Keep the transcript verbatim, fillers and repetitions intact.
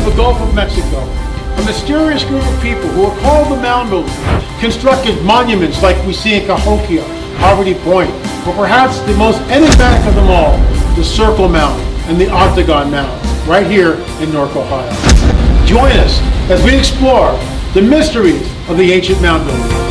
of the Gulf of Mexico, a mysterious group of people who are called the Mound Builders constructed monuments like we see in Cahokia, Poverty Point, or perhaps the most enigmatic of them all, the Circle Mound and the Octagon Mound, right here in Newark, Ohio. Join us as we explore the mysteries of the ancient mound builders.